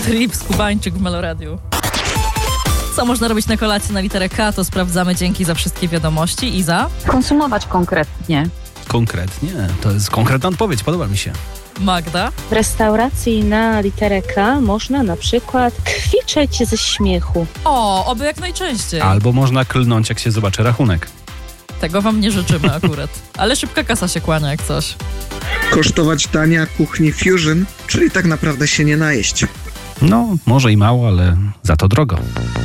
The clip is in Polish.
Trips, Kubańczyk w Meloradiu. Co można robić na kolację na literę K, to sprawdzamy dzięki za wszystkie wiadomości. Iza? Konsumować konkretnie. Konkretnie? To jest konkretna odpowiedź, podoba mi się. Magda? W restauracji na literę K można na przykład kwiczeć ze śmiechu. O, oby jak najczęściej. Albo można klnąć, jak się zobaczy rachunek. Tego wam nie życzymy akurat. Ale szybka kasa się kłania jak coś. Kosztować dania kuchni fusion, czyli tak naprawdę się nie najeść. No, może i mało, ale za to drogo.